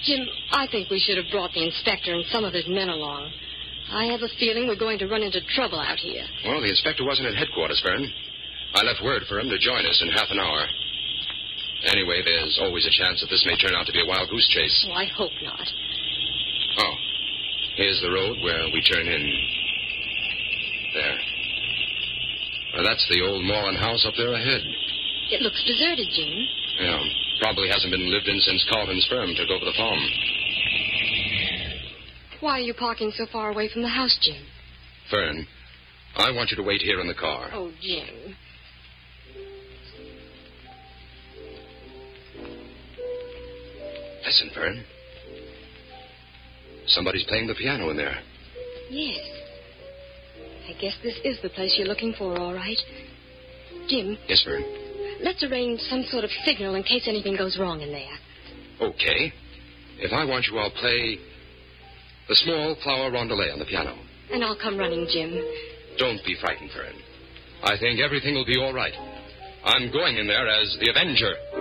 Jim, I think we should have brought the inspector and some of his men along. I have a feeling we're going to run into trouble out here. Well, the inspector wasn't at headquarters, Fern. I left word for him to join us in half an hour. Anyway, there's always a chance that this may turn out to be a wild goose chase. Oh, I hope not. Oh, here's the road where we turn in. There. Well, that's the old Moreland house up there ahead. It looks deserted, Jim. Yeah, probably hasn't been lived in since Carlton's firm took over the farm. Why are you parking so far away from the house, Jim? Fern, I want you to wait here in the car. Oh, Jim. Listen, Fern. Somebody's playing the piano in there. Yes. I guess this is the place you're looking for, all right. Jim. Yes, Fern. Let's arrange some sort of signal in case anything goes wrong in there. Okay. If I want you, I'll play the small flower rondelay on the piano. And I'll come running, Jim. Don't be frightened, Fern. I think everything will be all right. I'm going in there as the Avenger.